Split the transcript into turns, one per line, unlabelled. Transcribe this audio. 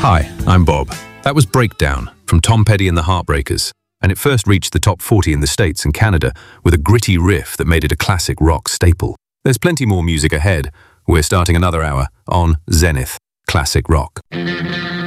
Hi, I'm Bob. That was Breakdown from Tom Petty and the Heartbreakers, and it first reached the top 40 in the States and Canada with a gritty riff that made it a classic rock staple. There's plenty more music ahead. We're starting another hour on Zenith Classic Rock.